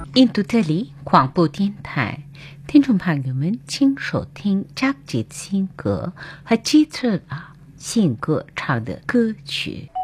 印度德里广播电台，听众朋友们，请收听扎吉新歌和基特拉新歌唱的歌曲。